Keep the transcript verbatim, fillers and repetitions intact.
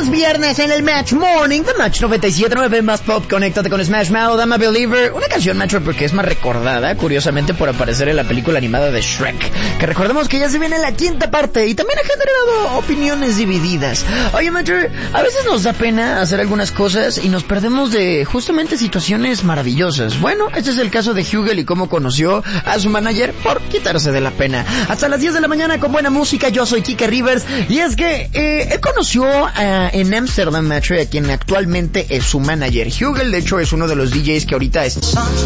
es viernes en el Match Morning de Match noventa y siete punto nueve más pop. Conéctate con Smash Mouth, I'm a Believer. Una canción, Metro, porque es más recordada, curiosamente, por aparecer en la película animada de Shrek, que recordemos que ya se viene la quinta parte y también ha generado opiniones divididas. Oye, Metro, a veces nos da pena hacer algunas cosas y nos perdemos de justamente situaciones maravillosas. Bueno, este es el caso de Hugel y cómo conoció a su manager por quitarse de la pena. Hasta las diez de la mañana con buena música. Yo soy Kike Rivers y es que eh, él conoció uh, en Amsterdam, Metro, a quien actualmente es su manager. Hugel, de hecho, es uno de los D Js que ahorita es